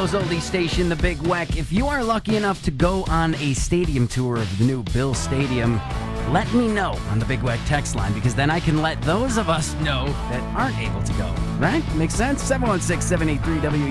Buffalo's oldie station, The Big Weck. If you are lucky enough to go on a stadium tour of the new Bill Stadium, let me know on the Big Weck text line, because then I can let those of us know that aren't able to go. Right? Makes sense? 716-783-WECK.